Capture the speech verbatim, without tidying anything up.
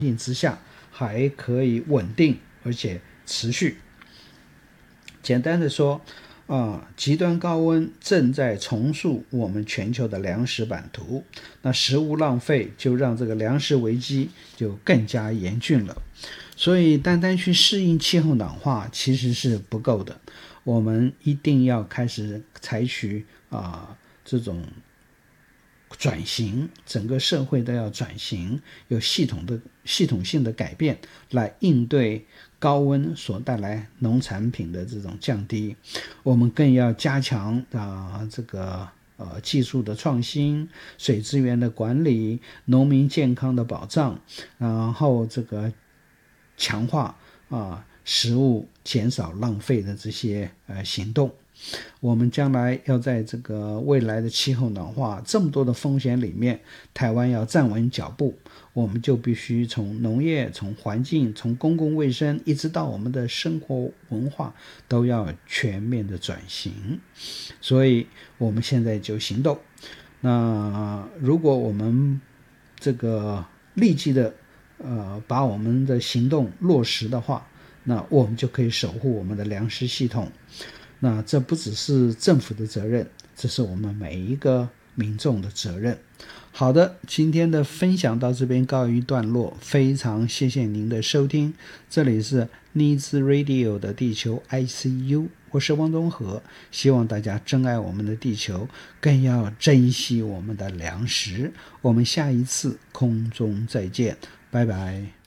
境之下还可以稳定而且持续。简单的说啊，极端高温正在重塑我们全球的粮食版图，那食物浪费就让这个粮食危机就更加严峻了。所以单单去适应气候暖化其实是不够的，我们一定要开始采取啊这种转型，整个社会都要转型，有系统的系统性的改变来应对高温所带来农产品的这种降低。我们更要加强啊这个呃技术的创新、水资源的管理、农民健康的保障，然后这个强化啊食物减少浪费的这些呃行动。我们将来要在这个未来的气候暖化这么多的风险里面，台湾要站稳脚步，我们就必须从农业、从环境、从公共卫生，一直到我们的生活文化，都要全面的转型。所以我们现在就行动。那如果我们这个立即的呃把我们的行动落实的话，那我们就可以守护我们的粮食系统。那这不只是政府的责任，这是我们每一个民众的责任。好的，今天的分享到这边告一段落，非常谢谢您的收听，这里是 Needs Radio 的地球 I C U， 我是汪东和，希望大家珍爱我们的地球，更要珍惜我们的粮食。我们下一次空中再见，拜拜。